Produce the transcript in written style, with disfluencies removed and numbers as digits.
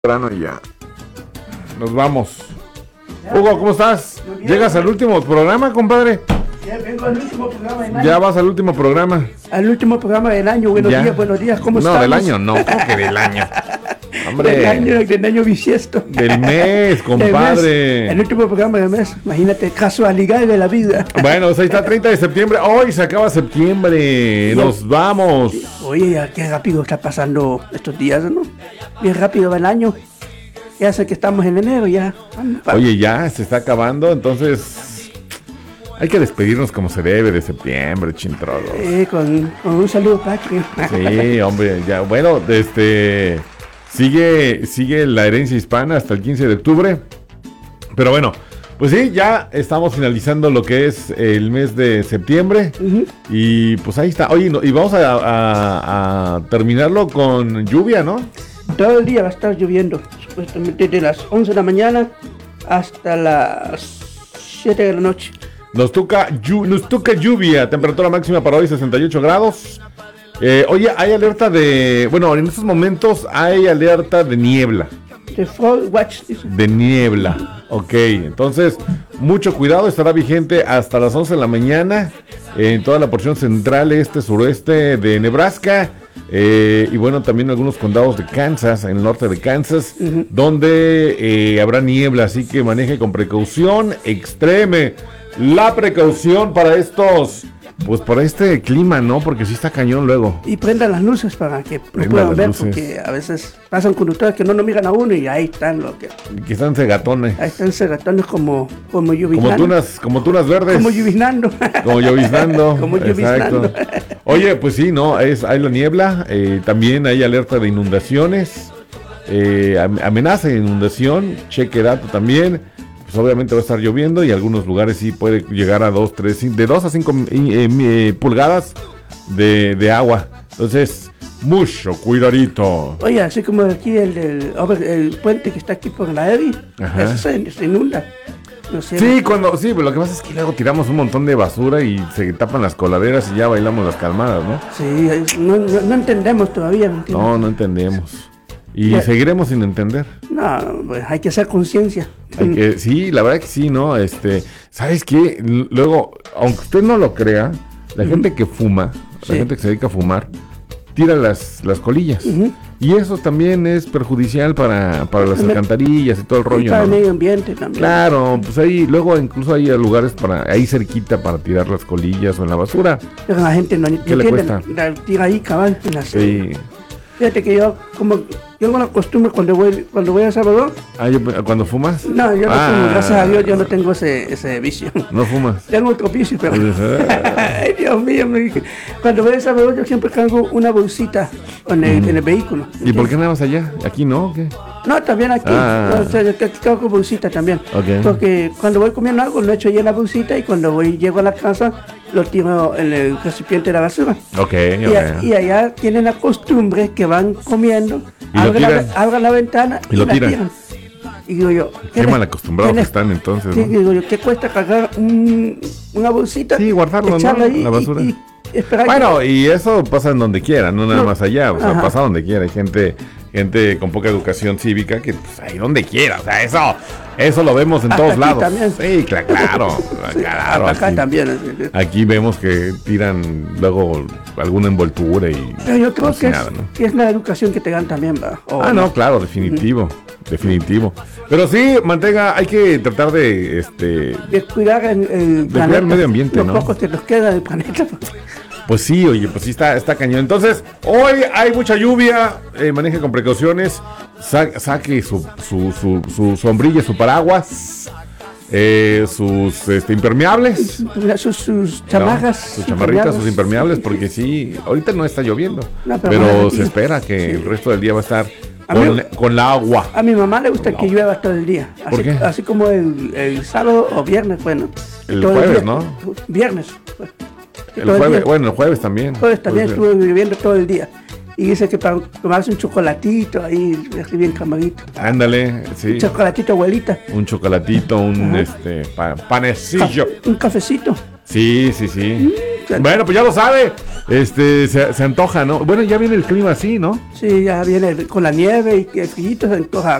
Y ya. Nos vamos. Hugo, ¿cómo estás? ¿Llegas al último programa, compadre? Ya vengo al último programa del año. Ya vas al último programa. Al último programa del año. Buenos días, ¿cómo estás? No, del año no, ¿cómo que del año? Hombre. Del año bisiesto. Del mes, compadre. Del mes, el último programa del mes. Imagínate, casualidad de la vida. Bueno, pues ahí está, 30 de septiembre. Hoy se acaba septiembre. Nos vamos. Oye, ya qué rápido está pasando estos días, ¿no? Bien rápido va el año. Ya sé que estamos en enero ya. Oye, ya se está acabando, entonces hay que despedirnos como se debe de septiembre, chintrodos. Con un saludo patrio. Sí, hombre, ya, bueno, sigue la herencia hispana hasta el 15 de octubre. Pero bueno, pues sí, ya estamos finalizando lo que es el mes de septiembre. Uh-huh. Y pues ahí está. Oye, y vamos a terminarlo con lluvia, ¿no? Todo el día va a estar lloviendo, supuestamente desde las 11 de la mañana hasta las 7 de la noche. Nos toca lluvia, temperatura máxima para hoy 68 grados. Oye, hay alerta bueno, en estos momentos hay alerta de niebla. De Fog Watch, dice. De niebla, ok, entonces mucho cuidado, estará vigente hasta las 11 de la mañana en toda la porción central, suroeste de Nebraska. Y bueno, también algunos condados de Kansas, en el norte de Kansas, uh-huh, donde habrá niebla, así que maneje con precaución, extreme la precaución para para este clima, ¿no? Porque sí está cañón luego. Y prendan las luces para que lo puedan ver, porque a veces pasan conductores que no nos miran a uno y ahí están que están cegatones. Ahí están cegatones como lloviznando. Como tunas verdes. Como lloviznando. Como lloviznando. Como lloviznando. Oye, pues sí, ¿no? Hay la niebla, también hay alerta de inundaciones, amenaza de inundación, cheque dato también. Pues obviamente va a estar lloviendo y algunos lugares sí puede llegar a 2 a 5 pulgadas de agua. Entonces, mucho cuidadito. Oye, así como aquí el puente que está aquí por la Evi, eso se inunda. No sé, sí, pero lo que pasa es que luego tiramos un montón de basura y se tapan las coladeras y ya bailamos las calmadas, ¿no? Sí, no entendemos todavía. No entendemos. Y seguiremos sin entender. No, pues hay que hacer conciencia. Sí, la verdad que sí, ¿no? ¿Sabes qué? Luego, aunque usted no lo crea, la gente que fuma, la gente que se dedica a fumar, tira las colillas. Uh-huh. Y eso también es perjudicial para las alcantarillas y todo el rollo. Y para el medio ambiente también. Claro, pues ahí, luego incluso hay lugares ahí cerquita para tirar las colillas o en la basura. Pero la gente no le cuesta? La tira ahí, cabal. Sí. Fíjate que yo tengo la costumbre cuando voy a El Salvador. ¿Cuando fumas? No, yo no fumo, gracias a Dios yo no tengo ese vicio. ¿No fumas? Tengo otro vicio, pero... Ay, Dios mío, cuando voy a El Salvador yo siempre cargo una bolsita en el vehículo. ¿Y por qué nada más allá? ¿Aquí no o qué? No, también aquí. Aquí cargo bolsita también. Okay. Porque cuando voy comiendo algo lo echo ahí en la bolsita y cuando llego a la casa lo tiro en el recipiente de la basura. Y allá tienen la costumbre que van comiendo, abran la ventana y lo tiran. Y digo yo, qué mal acostumbrados que están entonces, sí, ¿no? Digo yo, ¿qué cuesta cargar una bolsita? Sí, guardarlo, ¿no? Ahí la basura. Y bueno, y eso pasa en donde quiera, no nada más allá, o sea, pasa donde quiera. Hay gente con poca educación cívica que pues ahí donde quiera, o sea, eso lo vemos en todos lados. También. Sí, claro, sí, claro. Acá aquí, también. Aquí vemos que tiran luego alguna envoltura y... Pero yo creo que es la educación que te dan también, ¿va? No, claro, definitivo. Pero sí, mantenga, hay que tratar de cuidar el medio ambiente, lo ¿no? Poco que nos queda del planeta. Pues sí, oye, pues sí está cañón. Entonces, hoy hay mucha lluvia, maneje con precauciones, saque su sombrilla, su paraguas, sus impermeables. Sus chamarras. Sus chamarritas, sus impermeables, porque sí, ahorita no está lloviendo, pero se espera que el resto del día va a estar con la agua. A mi mamá le gusta que llueva todo el día. ¿Por qué? Así como el sábado o viernes, bueno. El jueves, ¿no? Viernes. El jueves también. Estuve viviendo todo el día. Y dice que para tomarse un chocolatito ahí, así bien camarito. Ándale, sí. Un chocolatito, abuelita. Un chocolatito, panecillo. Un cafecito. Sí. Bueno, pues ya lo sabe. se antoja, ¿no? Bueno, ya viene el clima así, ¿no? Sí, ya viene con la nieve y el frío se antoja